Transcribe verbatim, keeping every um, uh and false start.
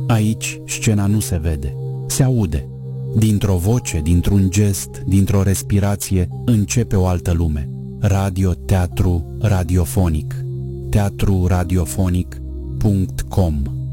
Aici scena nu se vede, se aude. Dintr-o voce, dintr-un gest, dintr-o respirație, începe o altă lume. Radio Teatru Radiofonic. teatru radiofonic punct com